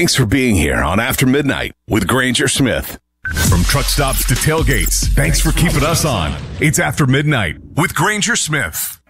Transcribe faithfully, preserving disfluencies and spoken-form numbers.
Thanks for being here on After Midnight with Granger Smith. From truck stops to tailgates, thanks for keeping us on. It's After Midnight with Granger Smith.